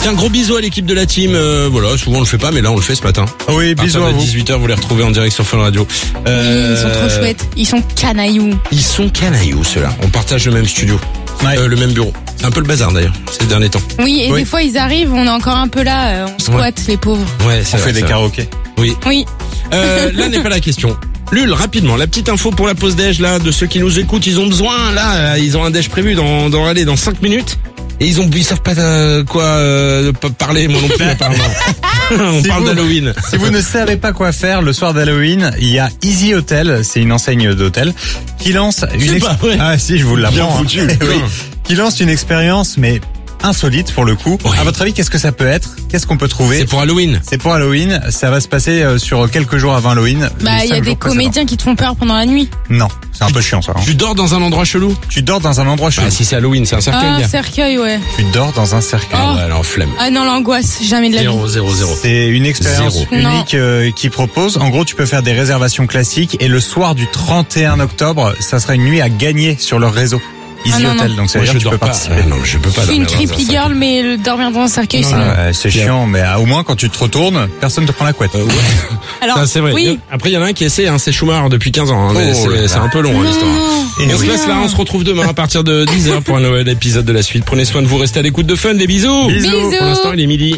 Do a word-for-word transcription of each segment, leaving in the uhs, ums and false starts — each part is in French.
Tiens, gros bisous à l'équipe de la team. Euh, voilà, souvent on le fait pas, mais là on le fait ce matin. Oui, bisous à vous. dix-huit heures, vous les retrouvez en direct sur Fun Radio. Euh, oui, ils sont trop chouettes. Ils sont canailloux. Ils sont canailloux, ceux-là. On partage le même studio, ouais. euh, le même bureau. C'est un peu le bazar d'ailleurs, ces derniers temps. Oui, et oui. des fois ils arrivent, on est encore un peu là, euh, on squatte, ouais. les pauvres. Ouais, c'est on vrai, fait des karaokés. Oui. Oui. Euh, là n'est pas la question. Lul, rapidement, la petite info pour la pause déj là, de ceux qui nous écoutent, ils ont besoin, là, ils ont un déj prévu dans, dans, allez, dans cinq minutes. Et ils ont, ils savent pas euh, quoi euh, parler, moi non plus, apparemment. On si parle vous, d'Halloween. Si vous ne savez pas quoi faire le soir d'Halloween, il y a Easy Hotel, c'est une enseigne d'hôtel, qui lance une ex... pas, ouais. ah si, je vous l'apprends. Bien foutu. Hein. Oui, qui lance une expérience, mais insolite pour le coup. Oui. À votre avis, qu'est-ce que ça peut être? Qu'est-ce qu'on peut trouver? C'est pour Halloween. C'est pour Halloween. Ça va se passer sur quelques jours avant Halloween. Bah, il y a des comédiens qui te font peur pendant la nuit. Non, c'est un peu chiant ça. Hein. Tu dors dans un endroit chelou? Tu dors dans un endroit chelou. Bah, si c'est Halloween, c'est un cercueil. Ah, cercueil, ouais. Tu dors dans un cercueil. Oh. Ouais, alors flemme. Ah non, l'angoisse, jamais de la vie. zéro, zéro, zéro. C'est une expérience zéro. unique euh, qui propose. En gros, tu peux faire des réservations classiques et le soir du trente et un octobre, ça sera une nuit à gagner sur leur réseau. Easy ah non, Hotel, non. donc ça veut dire que tu peux pas. participer. Ah, non, je peux pas. Je suis une creepy girl, mais le dormir dans un cercueil, c'est euh, c'est chiant, mais euh, au moins quand tu te retournes, personne te prend la couette. Euh, ouais. Alors, ça, c'est vrai. Oui. Après, il y en a un qui essaie, hein, c'est Schumacher depuis quinze ans, hein, mais oh, c'est, c'est un peu long, hein, l'histoire. Et on oui. se laisse là, on se retrouve demain à partir de dix heures pour un nouvel épisode de la suite. Prenez soin de vous, restez à l'écoute de Fun, des bisous. Bisous. Bisous. Pour l'instant, il est midi.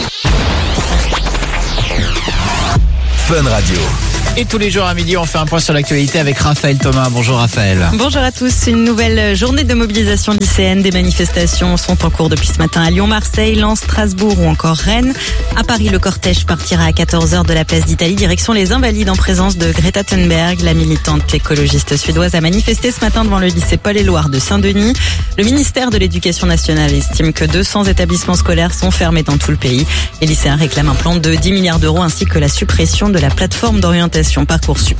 Fun Radio. Et tous les jours à midi, on fait un point sur l'actualité avec Raphaël Thomas. Bonjour Raphaël. Bonjour à tous. Une nouvelle journée de mobilisation lycéenne. Des manifestations sont en cours depuis ce matin à Lyon, Marseille, Lens, Strasbourg ou encore Rennes. À Paris, le cortège partira à quatorze heures de la place d'Italie, direction les Invalides en présence de Greta Thunberg. La militante écologiste suédoise a manifesté ce matin devant le lycée Paul-Éluard de Saint-Denis. Le ministère de l'Éducation nationale estime que deux cents établissements scolaires sont fermés dans tout le pays. Les lycéens réclament un plan de dix milliards d'euros ainsi que la suppression de la plateforme d'orientation Parcoursup.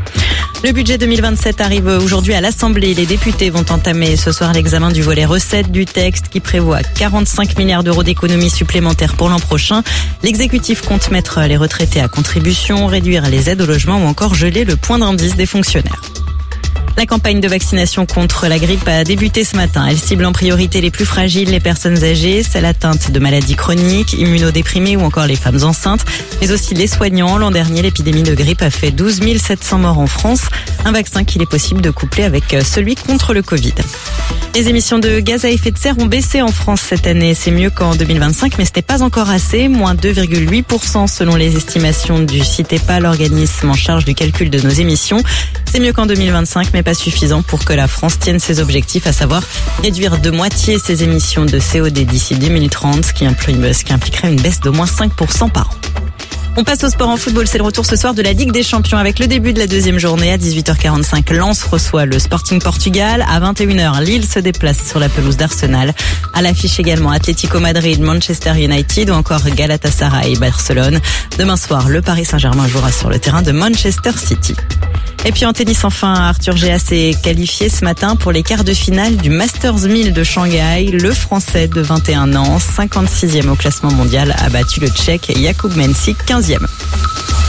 Le budget deux mille vingt-sept arrive aujourd'hui à l'Assemblée. Les députés vont entamer ce soir l'examen du volet recettes du texte qui prévoit quarante-cinq milliards d'euros d'économies supplémentaires pour l'an prochain. L'exécutif compte mettre les retraités à contribution, réduire les aides au logement ou encore geler le point d'indice des fonctionnaires. La campagne de vaccination contre la grippe a débuté ce matin. Elle cible en priorité les plus fragiles, les personnes âgées, celles atteintes de maladies chroniques, immunodéprimées ou encore les femmes enceintes, mais aussi les soignants. L'an dernier, l'épidémie de grippe a fait douze mille sept cents morts en France. Un vaccin qu'il est possible de coupler avec celui contre le Covid. Les émissions de gaz à effet de serre ont baissé en France cette année. C'est mieux qu'en deux mille vingt-cinq, mais ce n'est pas encore assez. Moins deux virgule huit pour cent selon les estimations du CITEPA, l'organisme en charge du calcul de nos émissions. C'est mieux qu'en deux mille vingt-cinq, mais pas suffisant pour que la France tienne ses objectifs, à savoir réduire de moitié ses émissions de C O deux d'ici deux mille trente, ce qui impliquerait une baisse d'au moins cinq pour cent par an. On passe au sport en football, c'est le retour ce soir de la Ligue des Champions avec le début de la deuxième journée à dix-huit heures quarante-cinq. Lens reçoit le Sporting Portugal. À vingt et une heures, Lille se déplace sur la pelouse d'Arsenal. À l'affiche également Atlético Madrid, Manchester United ou encore Galatasaray et Barcelone. Demain soir, le Paris Saint-Germain jouera sur le terrain de Manchester City. Et puis en tennis enfin, Arthur Géas s'est qualifié ce matin pour les quarts de finale du Masters mille de Shanghai. Le Français de vingt et un ans, cinquante-sixième au classement mondial, a battu le Tchèque Jakub Mensik, quinzième.